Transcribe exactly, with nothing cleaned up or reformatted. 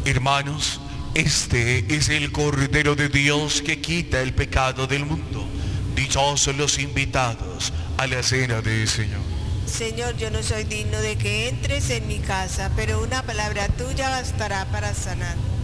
Hermanos, este es el Cordero de Dios que quita el pecado del mundo. Dichosos los invitados a la cena del Señor. Señor, yo no soy digno de que entres en mi casa, pero una palabra tuya bastará para sanar.